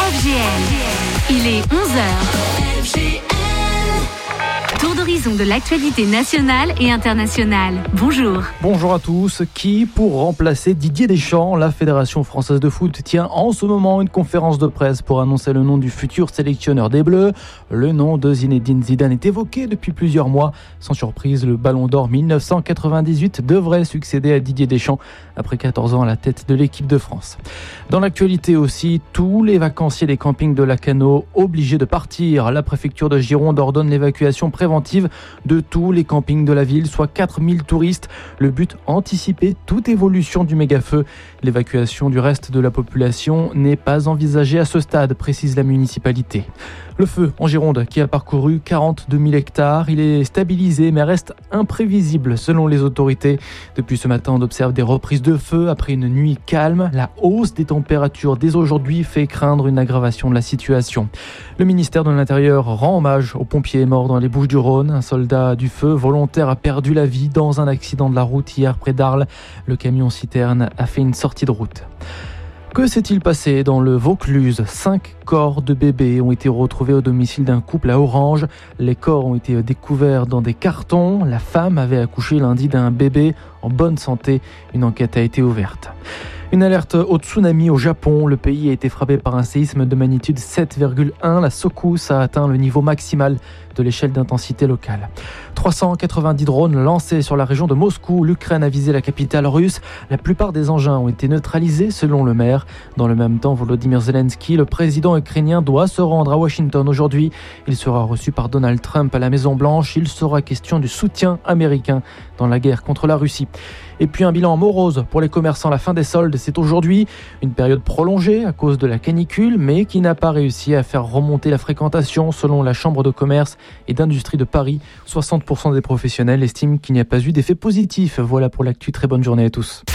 FGL. Il est 11h. Tour d'horizon de l'actualité nationale et internationale. Bonjour. Bonjour à tous. Qui pour remplacer Didier Deschamps? La Fédération française de foot tient en ce moment une conférence de presse pour annoncer le nom du futur sélectionneur des Bleus. Le nom de Zinedine Zidane est évoqué depuis plusieurs mois. Sans surprise, le Ballon d'Or 1998 devrait succéder à Didier Deschamps après 14 ans à la tête de l'équipe de France. Dans l'actualité aussi, tous les vacanciers des campings de Lacanau obligés de partir. La préfecture de Gironde ordonne l'évacuation préventive de tous les campings de la ville, soit 4000 touristes. Le but, anticiper toute évolution du méga-feu. L'évacuation du reste de la population n'est pas envisagée à ce stade, précise la municipalité. Le feu en Gironde qui a parcouru 42 000 hectares. Il est stabilisé mais reste imprévisible selon les autorités. Depuis ce matin, on observe des reprises de feu après une nuit calme. La hausse des températures dès aujourd'hui fait craindre une aggravation de la situation. Le ministère de l'Intérieur rend hommage aux pompiers morts dans les Bouches-du-Rhône. Un soldat du feu volontaire a perdu la vie dans un accident de la route hier près d'Arles. Le camion citerne a fait une sortie de route. Que s'est-il passé dans le Vaucluse? 5 corps de bébés ont été retrouvés au domicile d'un couple à Orange. Les corps ont été découverts dans des cartons. La femme avait accouché lundi d'un bébé en bonne santé. Une enquête a été ouverte. Une alerte au tsunami au Japon. Le pays a été frappé par un séisme de magnitude 7,1. La secousse a atteint le niveau maximal de l'échelle d'intensité locale. 390 drones lancés sur la région de Moscou. L'Ukraine a visé la capitale russe. La plupart des engins ont été neutralisés selon le maire. Dans le même temps, Volodymyr Zelensky, le président ukrainien, doit se rendre à Washington aujourd'hui. Il sera reçu par Donald Trump à la Maison-Blanche. Il sera question du soutien américain dans la guerre contre la Russie. Et puis un bilan morose pour les commerçants. La fin des soldes, c'est aujourd'hui. Une période prolongée à cause de la canicule, mais qui n'a pas réussi à faire remonter la fréquentation selon la Chambre de commerce et d'industrie de Paris. 60% des professionnels estiment qu'il n'y a pas eu d'effet positif. Voilà pour l'actu. Très bonne journée à tous.